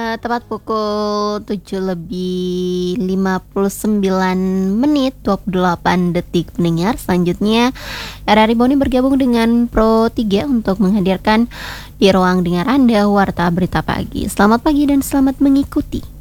Tepat pukul 7:59 menit 28 detik pendengar. Selanjutnya RRI Boni bergabung dengan Pro3 untuk menghadirkan di ruang dengar Anda Warta Berita Pagi. Selamat pagi dan selamat mengikuti.